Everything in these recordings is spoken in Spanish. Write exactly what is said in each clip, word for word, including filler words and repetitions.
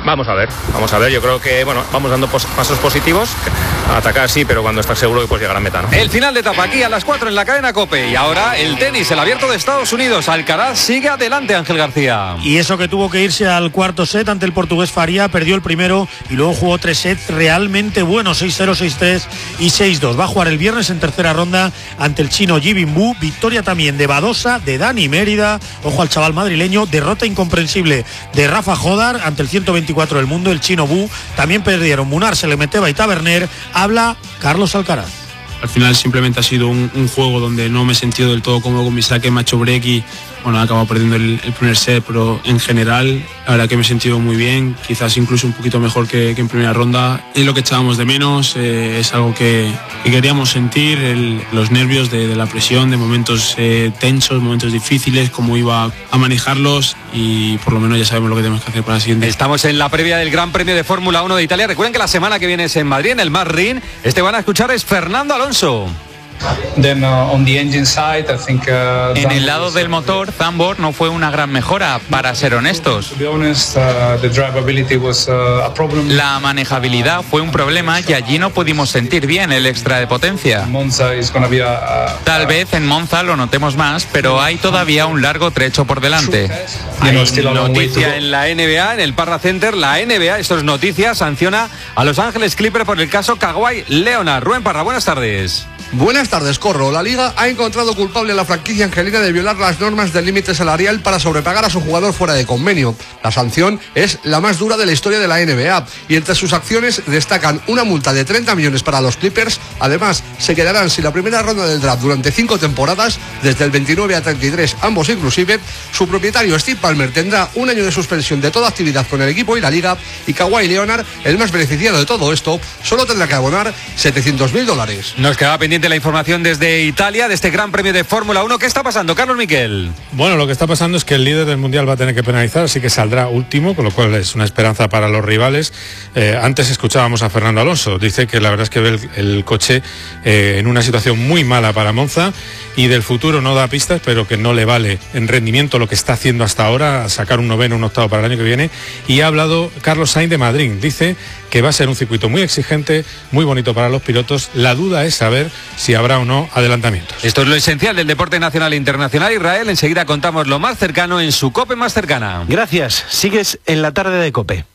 Vamos a ver, vamos a ver. Yo creo que, bueno, vamos dando pos- pasos positivos. A atacar sí, pero cuando estás seguro que puedes llegar a meta, ¿no? El final de etapa aquí a las cuatro en la cadena COPE. Y ahora el tenis, el abierto de Estados Unidos. Alcaraz sigue adelante, Ángel García. Y eso que tuvo que irse al cuarto set ante el portugués Faria, perdió el primero y luego jugó tres sets realmente buenos, seis cero, seis tres y seis dos. Va a jugar el viernes en tercera ronda ante el chino Yibin Wu. Victoria también de Badosa, de Dani Mérida. Ojo al chaval madrileño. Derrota incomprensible de Rafa Jodar ante el ciento veinticuatro del mundo, el chino Wu. También perdieron Munar, Selemeteva y Taberner. Habla Carlos Alcaraz. Al final simplemente ha sido un, un juego donde no me he sentido del todo cómodo con mi saque, me ha hecho break y bueno, he acabado perdiendo el, el primer set, pero en general la verdad que me he sentido muy bien, quizás incluso un poquito mejor que, que en primera ronda. Es lo que echábamos de menos, eh, es algo que, que queríamos sentir, el, los nervios de, de la presión, de momentos eh, tensos, momentos difíciles, cómo iba a manejarlos y por lo menos ya sabemos lo que tenemos que hacer para la siguiente. Estamos en la previa del Gran Premio de Fórmula uno de Italia. Recuerden que la semana que viene es en Madrid, en el Marrin. Este van a escuchar es Fernando Alonso. Then, uh, on the engine side, I think, uh, en el lado del motor, Zandvoort no fue una gran mejora, para ser honestos. To be honest, uh, the drivability was uh, a problem. La manejabilidad fue un problema y allí no pudimos sentir bien el extra de potencia. Monza is gonna be a, a, Tal vez en Monza lo notemos más, pero hay todavía un largo trecho por delante. Hay noticia en la N B A, en el Parra Center. La N B A, esto es noticia, sanciona a Los Ángeles Clippers por el caso Kawhi Leonard. Rubén Parra, buenas tardes. Buenas tardes, Corro. La Liga ha encontrado culpable a la franquicia angelina de violar las normas del límite salarial para sobrepagar a su jugador fuera de convenio. La sanción es la más dura de la historia de la N B A y entre sus acciones destacan una multa de treinta millones para los Clippers. Además, se quedarán sin la primera ronda del draft durante cinco temporadas, desde el veintinueve a treinta y tres, ambos inclusive. Su propietario Steve Ballmer tendrá un año de suspensión de toda actividad con el equipo y la Liga, y Kawhi Leonard, el más beneficiado de todo esto, solo tendrá que abonar setecientos mil dólares. Nos queda pendiente la información desde Italia, de este Gran Premio de Fórmula uno. ¿Qué está pasando, Carlos Miquel? Bueno, lo que está pasando es que el líder del Mundial va a tener que penalizar, así que saldrá último, con lo cual es una esperanza para los rivales. Eh, antes escuchábamos a Fernando Alonso, dice que la verdad es que ve el, el coche eh, en una situación muy mala para Monza y del futuro no da pistas, pero que no le vale en rendimiento lo que está haciendo hasta ahora, sacar un noveno, un octavo para el año que viene. Y ha hablado Carlos Sainz de Madrid, dice que va a ser un circuito muy exigente, muy bonito para los pilotos. La duda es saber si habrá o no adelantamientos. Esto es lo esencial del deporte nacional e internacional. Israel, enseguida contamos lo más cercano en su COPE más cercana. Gracias, sigues en la tarde de COPE.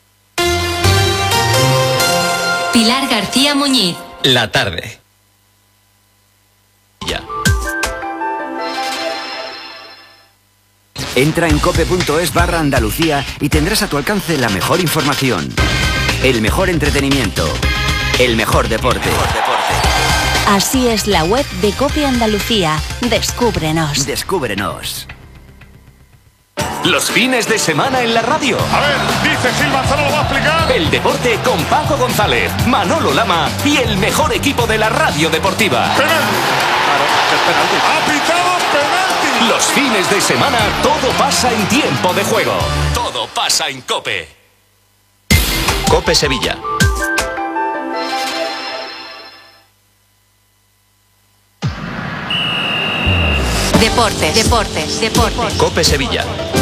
Pilar García Muñiz. La tarde. Ya. Entra en cope.es barra Andalucía y tendrás a tu alcance la mejor información, el mejor entretenimiento, el mejor deporte. Así es la web de COPE Andalucía. Descúbrenos. Descúbrenos. Los fines de semana en la radio. A ver, dice Gil Manzano, lo va a explicar. El deporte con Paco González, Manolo Lama y el mejor equipo de la radio deportiva. Penalti. Claro, es penalti. Ha pitado penalti. Los fines de semana todo pasa en tiempo de juego. Todo pasa en COPE. COPE Sevilla. Deportes, deportes, deportes. COPE Sevilla.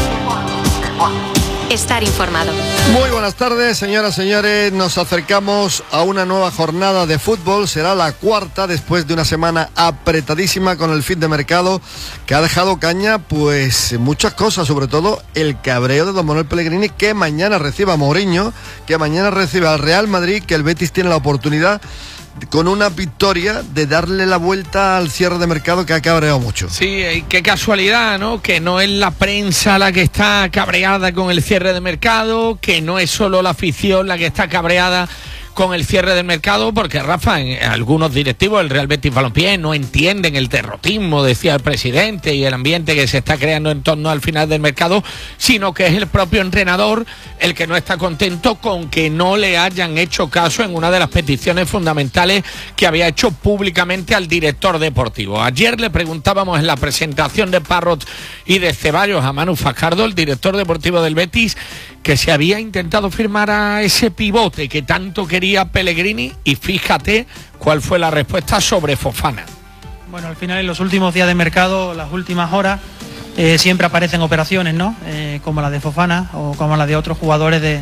Estar informado. Muy buenas tardes, señoras y señores. Nos acercamos a una nueva jornada de fútbol. Será la cuarta después de una semana apretadísima con el fin de mercado que ha dejado caña, pues muchas cosas, sobre todo el cabreo de don Manuel Pellegrini, que mañana recibe a Mourinho, que mañana recibe al Real Madrid, que el Betis tiene la oportunidad con una victoria de darle la vuelta al cierre de mercado que ha cabreado mucho. Sí, qué casualidad, ¿no? Que no es la prensa la que está cabreada con el cierre de mercado, que no es solo la afición la que está cabreada con el cierre del mercado, porque Rafa, en algunos directivos del Real Betis Balompié no entienden el derrotismo, decía el presidente, y el ambiente que se está creando en torno al final del mercado, sino que es el propio entrenador el que no está contento con que no le hayan hecho caso en una de las peticiones fundamentales que había hecho públicamente al director deportivo. Ayer le preguntábamos en la presentación de Parrot y de Ceballos a Manu Fajardo, el director deportivo del Betis, que se había intentado firmar a ese pivote que tanto quería Pellegrini, y fíjate cuál fue la respuesta sobre Fofana. Bueno, al final en los últimos días de mercado, las últimas horas, eh, siempre aparecen operaciones, ¿no? Eh, como la de Fofana o como la de otros jugadores de,